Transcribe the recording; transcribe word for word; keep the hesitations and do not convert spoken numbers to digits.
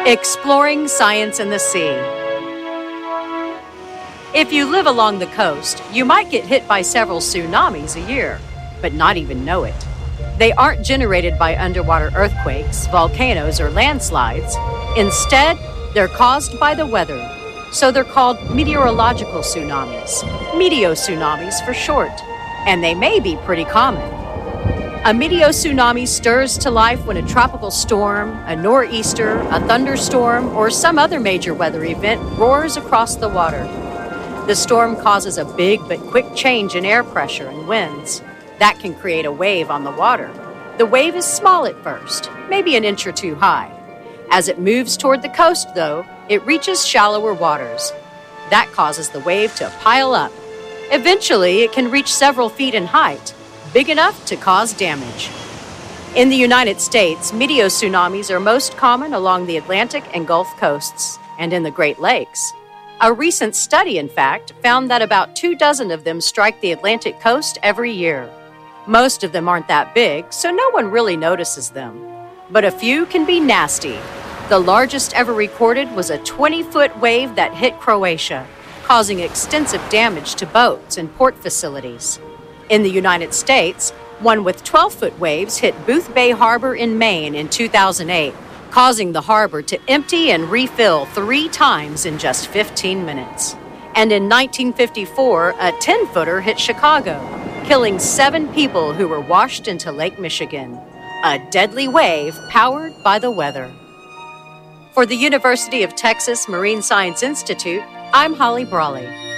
Exploring science in the sea. If you live along the coast, you might get hit by several tsunamis a year, but not even know it. They aren't generated by underwater earthquakes, volcanoes, or landslides. Instead, they're caused by the weather. So they're called meteorological tsunamis, meteotsunamis for short, and they may be pretty common. A meteotsunami stirs to life when a tropical storm, a nor'easter, a thunderstorm, or some other major weather event roars across the water. The storm causes a big but quick change in air pressure and winds. That can create a wave on the water. The wave is small at first, maybe an inch or two high. As it moves toward the coast, though, it reaches shallower waters. That causes the wave to pile up. Eventually, it can reach several feet in height, big enough to cause damage. In the United States, meteotsunamis are most common along the Atlantic and Gulf coasts and in the Great Lakes. A recent study, in fact, found that about two dozen of them strike the Atlantic coast every year. Most of them aren't that big, so no one really notices them. But a few can be nasty. The largest ever recorded was a twenty-foot wave that hit Croatia, causing extensive damage to boats and port facilities. In the United States, one with twelve-foot waves hit Booth Bay Harbor in Maine in two thousand eight, causing the harbor to empty and refill three times in just fifteen minutes. And in nineteen fifty-four, a ten-footer hit Chicago, killing seven people who were washed into Lake Michigan. A deadly wave powered by the weather. For the University of Texas Marine Science Institute, I'm Holly Brawley.